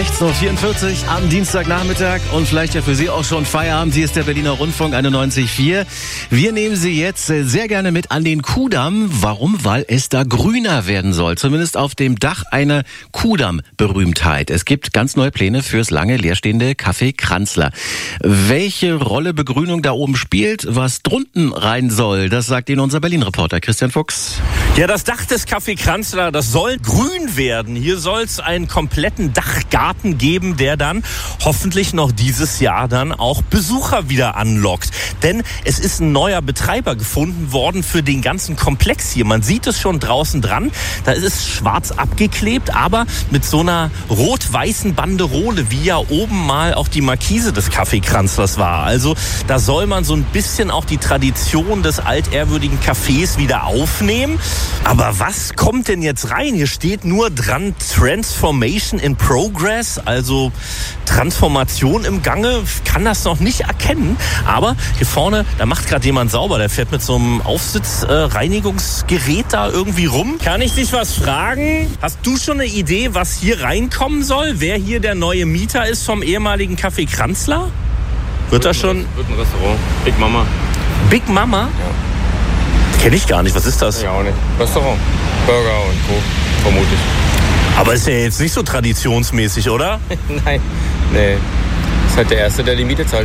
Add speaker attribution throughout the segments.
Speaker 1: 16.44 Uhr am Dienstagnachmittag und vielleicht ja für Sie auch schon Feierabend. Hier ist der Berliner Rundfunk 91.4. Wir nehmen Sie jetzt sehr gerne mit an den Kuhdamm. Warum? Weil es da grüner werden soll. Zumindest auf dem Dach eine Kuhdamm-Berühmtheit. Es gibt ganz neue Pläne fürs lange leerstehende Café Kranzler. Welche Rolle Begrünung da oben spielt, was drunten rein soll, das sagt Ihnen unser Berlin-Reporter Christian Fuchs.
Speaker 2: Ja, das Dach des Café Kranzler, das soll grün werden. Hier soll es einen kompletten Dachgarten geben, der dann hoffentlich noch dieses Jahr dann auch Besucher wieder anlockt. Denn es ist ein neuer Betreiber gefunden worden für den ganzen Komplex hier. Man sieht es schon draußen dran. Da ist es schwarz abgeklebt, aber mit so einer rot-weißen Banderole, wie ja oben mal auch die Markise des Café Kranzlers war. Also da soll man so ein bisschen auch die Tradition des altehrwürdigen Cafés wieder aufnehmen. Aber was kommt denn jetzt rein? Hier steht nur dran Transformation in Progress, also Transformation im Gange. Ich kann das noch nicht erkennen, aber hier vorne, da macht gerade jemand sauber. Der fährt mit so einem Aufsitzreinigungsgerät da irgendwie rum. Kann ich dich was fragen? Hast du schon eine Idee, was hier reinkommen soll? Wer hier der neue Mieter ist vom ehemaligen Café Kranzler? Wird das schon?
Speaker 3: Wird ein Restaurant. Big Mama.
Speaker 2: Big Mama?
Speaker 3: Ja.
Speaker 2: Kenn ich gar nicht. Was ist das?
Speaker 3: Ja, auch nicht. Restaurant. Burger und Co. Vermutlich.
Speaker 2: Aber ist ja jetzt nicht so traditionsmäßig, oder?
Speaker 3: Nein. Nee. Ist halt der Erste, der die Miete zahlt.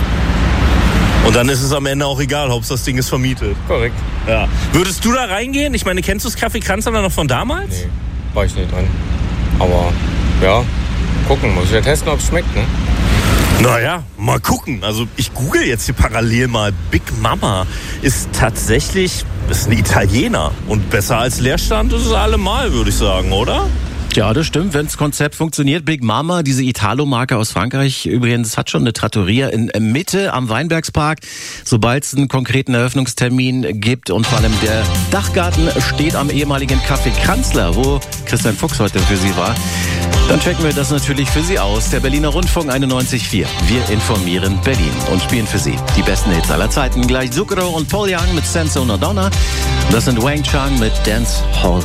Speaker 2: Und dann ist es am Ende auch egal, Hauptsache das Ding ist vermietet.
Speaker 3: Korrekt.
Speaker 2: Ja. Würdest du da reingehen? Ich meine, kennst du das Café Kranzler noch von damals?
Speaker 3: Nee, war ich nicht dran. Aber ja, gucken. Muss ich ja testen, ob es schmeckt, ne?
Speaker 2: Naja, mal gucken. Also ich google jetzt hier parallel mal. Big Mama ist tatsächlich, ist ein Italiener. Und besser als Leerstand ist es allemal, würde ich sagen, oder?
Speaker 1: Ja, das stimmt, wenn das Konzept funktioniert. Big Mama, diese Italo-Marke aus Frankreich, übrigens hat schon eine Trattoria in Mitte am Weinbergspark. Sobald es einen konkreten Eröffnungstermin gibt und vor allem der Dachgarten steht am ehemaligen Café Kranzler, wo Christian Fuchs heute für Sie war, dann checken wir das natürlich für Sie aus. Der Berliner Rundfunk 91.4. Wir informieren Berlin und spielen für Sie die besten Hits aller Zeiten. Gleich Zucchero und Paul Young mit Sense Una Donna. Das sind Wang Chung mit Dance Hall